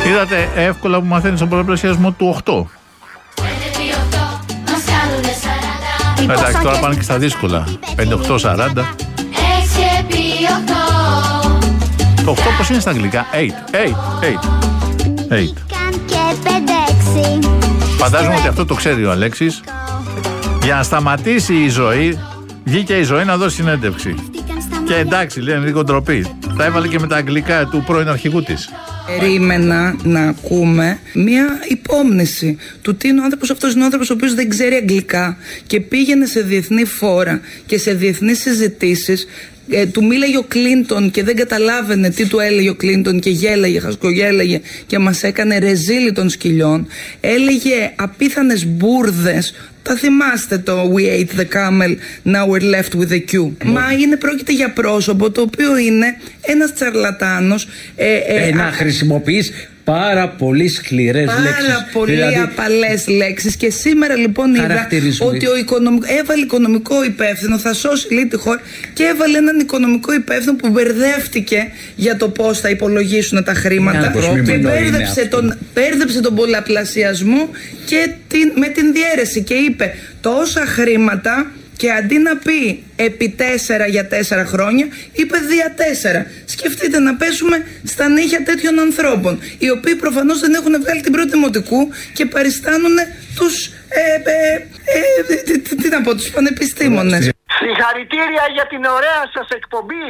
Είδατε εύκολα που μαθαίνεις τον πολλαπλασιασμό του 8. Εντάξει, τώρα πάνε και στα δύσκολα. 5, 8, 40. Το 8 πώς είναι στα αγγλικά? 8. Φαντάζομαι ότι αυτό το ξέρει ο Αλέξης. Για να σταματήσει η ζωή, βγήκε η ζωή να δώσει συνέντευξη. Και εντάξει, λέει, λίγο ντροπή. Τα έβαλε και με τα αγγλικά του πρώην αρχηγού της. Περίμενα να ακούμε μία υπόμνηση του τι είναι ο άνθρωπος αυτός. Είναι ο άνθρωπος ο οποίος δεν ξέρει αγγλικά και πήγαινε σε διεθνή φόρα και σε διεθνείς συζητήσεις. Του μίλαγε ο Κλίντον και δεν καταλάβαινε τι του έλεγε ο Κλίντον και γέλαγε, χασκογέλαγε και μας έκανε ρεζίλι των σκυλιών. Έλεγε απίθανες μπουρδες. Τα θυμάστε το We ate the camel, now we're left with the queue. Μα πρόκειται για πρόσωπο το οποίο είναι ένας τσαρλατάνος. Να χρησιμοποιείς πάρα πολύ σκληρές λέξεις. Πάρα πολύ απαλές λέξεις. Και σήμερα λοιπόν είδα ότι έβαλε οικονομικό υπεύθυνο, θα σώσει λίγο τη χώρα, και έβαλε έναν οικονομικό υπεύθυνο που μπερδεύτηκε για το πώς θα υπολογίσουν τα χρήματα και μπέρδεψε τον πολλαπλασιασμό και με την διαίρεση και είπε τόσα χρήματα. Και αντί να πει επί 4 για 4 χρόνια, είπε δια 4. Σκεφτείτε να πέσουμε στα νύχια τέτοιων ανθρώπων, οι οποίοι προφανώς δεν έχουν βγάλει την πρώτη δημοτικού και παριστάνουν τους, τους πανεπιστήμονες. Συγχαρητήρια για την ωραία σας εκπομπή.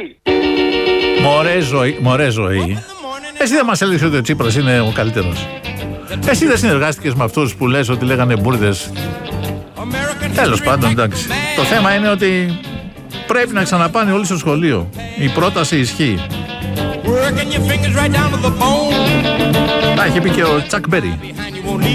Μωρέ ζωή. Εσύ δεν μας έλεγες ότι ο Τσίπρας είναι ο καλύτερος? Εσύ δεν συνεργάστηκες με αυτούς που λες ότι λέγανε μπουρδες? Τέλος πάντων, εντάξει. Το θέμα είναι ότι πρέπει να ξαναπάνε όλοι στο σχολείο. Η πρόταση ισχύει. Τα είχε πει και ο Τσακ Μπέρι.